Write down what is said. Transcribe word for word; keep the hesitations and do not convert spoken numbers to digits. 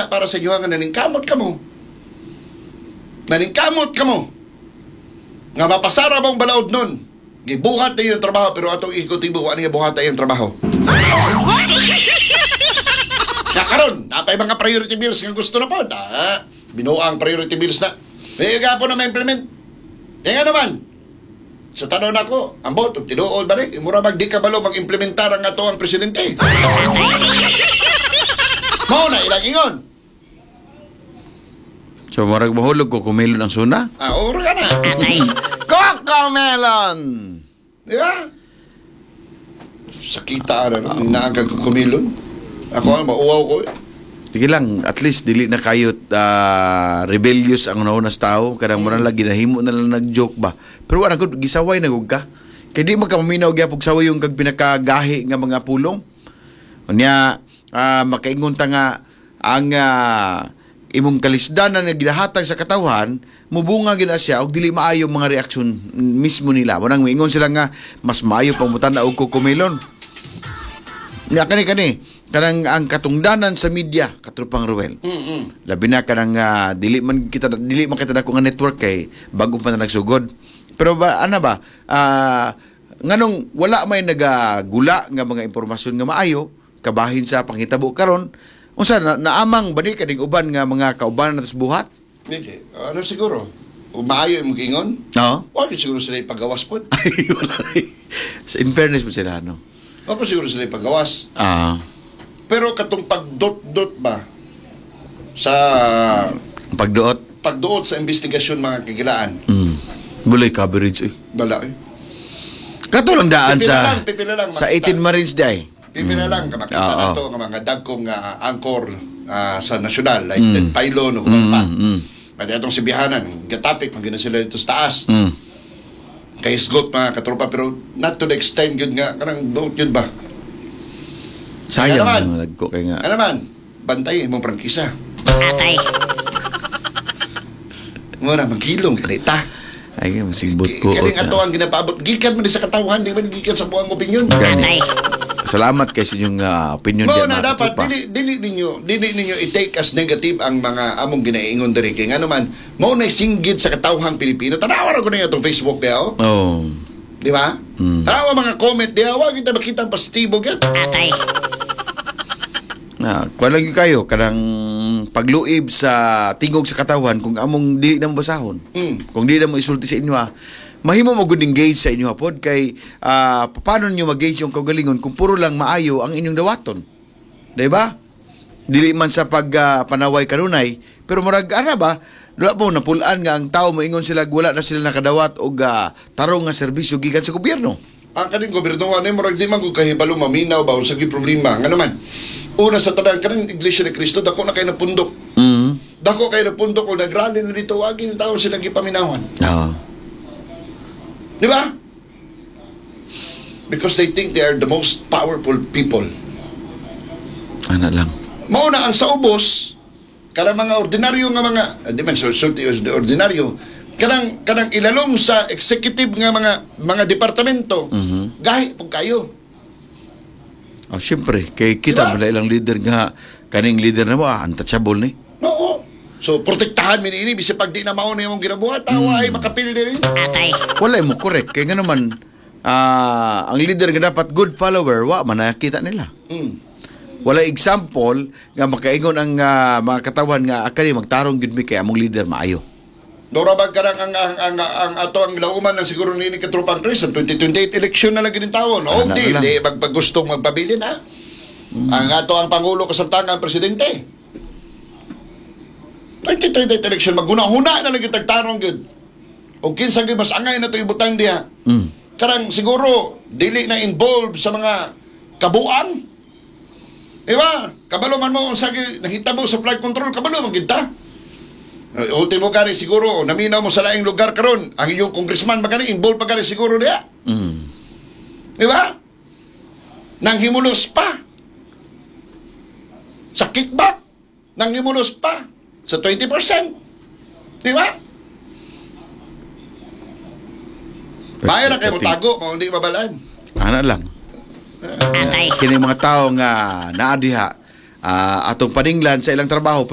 balita para sa inyo nga naningkamot ka mo. Naningkamot ka mo. Nga mapasara mong balaod nun. Gibuhat na yung trabaho pero atong ikotibo ano nga buhat na yung trabaho. Na karon, napay mga priority bills nga gusto na po. Ah, binuang priority bills na. May gapo na ma-implement. E nga naman, sa tanong na ko, ambot, tinuod ba rin? Mura mag di ka balo mag-implementar ang ato ang presidente. Mao na ilang ingon. So, marag mahulog ko kumilon ang suna? Ah, oro ka na. Cocomelon! Di ba? Sakita na, no? Inaagag ko kumilon. Ako ang mauwaw ko eh. Sige lang, at least dili na kayo uh, rebellious ang naunas tao. Kadang mo na lang ginahimo na lang nag-joke ba. Pero wala ko, gisaway na gug ka. Kaya di mo ka maminaw gyapog saway yung kag pinakagahi nga mga pulong. Unya, uh, makaingon ta nga ang uh, imong kalisdanan nga ginahatag sa katawhan, mubunga gina siya og dili maayo mga reaksyon mismo nila. Munang miingon sila nga mas maayo pang mutan-a og kukumelon. Nya kani kani kanang ang katungdanan sa media katrupang Ruel. Mm-mm. Labi na kanang uh, dili man kita dili man kita dako nga network kay bago pa na nagsugod. Pero ba ana ba uh, nganong wala may nagagula nga mga impormasyon nga maayo kabahin sa panghitabo karon unsa na, naamang bani kaning uban nga mga kaubanan natos buhat? Hindi. Ano siguro? Maayo yung gingon? No. Wala siguro sila ipagawas po. Ay wala. In fairness mo sila no. Wala siguro sila ipagawas. Ah. Pero katong pagdot-dot ba sa Pagduot. pagduot sa investigasyon mga kagilaan. Mm. Bulay coverage eh. Bala eh. Kato lang daan Pipila sa lang, pipila lang, sa makita. eighteen Marines Day. Pipila lang ka makita Oo. na to nga mga dagkong uh, angkor uh, sa nasyonal like Mm. Ted Pylon o kumang pa. Mm, mm, Pwede itong sibihanan, gatapik, magina sila dito sa taas. mm. Kay isgot mga katropa, pero not to the extent yun nga, karang don't yun ba? Sayang Ano naman? mga nagko kay nga. Ano naman? Bantay mong prangkisa. Atay. Muna, magkilong, ganita. Ay, masigbot ko. Kaling ato ang ginapabot. Gikan man sa katawhan, di man gikan sa buong opinion. Atay. Salamat kay sa inyong uh, opinion Mo diyan, na mga dapat katropa. dili dili ninyo dili ninyo i-take as negative ang mga among ginaingon diri kay ngano man mao na singgit sa katawhang Pilipino. Tanawa ra ko ninyo tong Facebook diha, oh. Oh. Di ba? Mm. Tanawa mga comment diha, wa kita makita ang positibo gyud. Atay. Na, kuha lang yun kayo kanang pagluib sa tingog sa katawan kung among dili na mo basahon. Mm. Kung dili na mo isulti sa inyo, ah, mahimo mo good engage sa inyo pod kay uh, paano niyo mag-gauge yung kaugalingon kung puro lang maayo ang inyong dawaton. Di ba? Dili man sa pag uh, panaway kanunay, pero murag ara ba? Wala po napulaan nga ang tao moingon sila wala na sila nakadawat og uh, tarong nga serbisyo gikan sa gobyerno. Ang kaning gobyerno ani murag di man ko kahibalo maminaw ba unsa gi problema nga naman. Una sa tanan kanang Iglesia ni Cristo dako na kay napundok. Mm. Dako kay napundok o nagrally na dito wagi ni tawo sila gipaminawan. Oo. Di ba? Because they think they are the most powerful people. Ana lang. Mauna ang sa ubos, kanang mga ordinaryo nga mga, di man sulti ordinaryo, kanang kanang ilalom sa executive nga mga mga departamento, Mhm. gahi po kayo. Oh, syempre, kay kita Diba? mo ilang leader nga kaning leader na mo ah, untouchable ni. Oo. So, protektahan mi ini bisag pag di na mauna yung ginabuhat, tawa ay makapil din. Atay. Wala mo correct kay nga naman ah, ang leader nga dapat good follower wa man nakita nila. Mm. Wala example nga makaingon ang ah, mga katawan nga akali magtarong gid mi kay among leader maayo. Dora ba karang ang ang, ang, ang ato ang lauman ng siguro nini katropang Chris sa twenty twenty-eight election na lang ginin tawon. O Ano di, lang. di magpagustong magpabilin ha. Ang ato ang pangulo kasamtangan presidente. twenty twenty-eight election maguna-huna na lang yung tagtarong gyud. O kinsa gyud mas angay na to ibutang diha. Mm. Karang siguro dili na involved sa mga kabuan. Di ba? Kabalo man mo unsa gyud nahitabo sa flood control, kabalo man gyud ta. Uh, ultimo kani siguro naminaw mo sa laing lugar karon ang inyong congressman magani involved pa kani siguro diha. Mm. Di ba? Nang himulos pa. Sa kickback, nang himulos pa sa twenty percent. Di ba? Bayan na kayo mo tago, kung hindi mabalaan. Ana lang. Atay. Kini mga tao nga naa diha ah, atong paninglan sa ilang trabaho